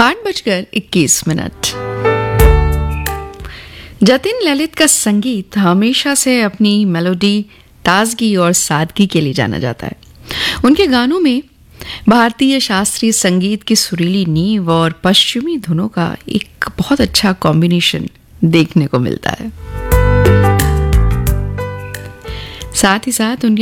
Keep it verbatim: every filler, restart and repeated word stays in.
आठ बजकर इक्कीस मिनट। जतिन ललित का संगीत हमेशा से अपनी मेलोडी, ताजगी और सादगी के लिए जाना जाता है। उनके गानों में भारतीय शास्त्रीय संगीत की सुरीली नींव और पश्चिमी धुनों का एक बहुत अच्छा कॉम्बिनेशन देखने को मिलता है। साथ ही साथ उनके